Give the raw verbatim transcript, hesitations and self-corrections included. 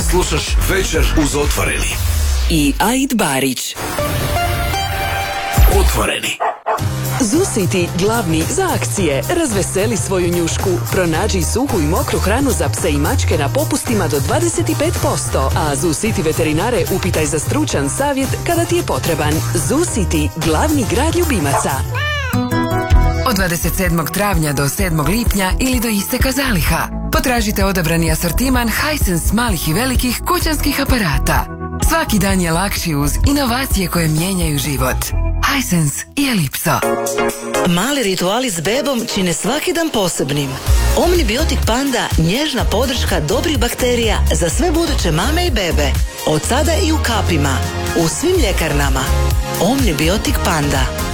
Slušaš Večer uz Otvoreni. I Aid Barić. Otvoreni. ZooCity, glavni za akcije. Razveseli svoju njušku. Pronađi suhu i mokru hranu za pse i mačke na popustima do dvadeset pet posto. A ZooCity veterinare upitaj za stručan savjet kada ti je potreban. ZooCity, glavni grad ljubimaca. Od dvadeset sedmog travnja do sedmog lipnja ili do isteka zaliha. Potražite odabrani asortiman Hisense malih i velikih kućanskih aparata. Svaki dan je lakši uz inovacije koje mijenjaju život. Hisense i Elipso. Mali rituali s bebom čine svaki dan posebnim. Omnibiotik Panda, nježna podrška dobrih bakterija za sve buduće mame i bebe. Od sada i u kapima. U svim ljekarnama. Omnibiotik Panda.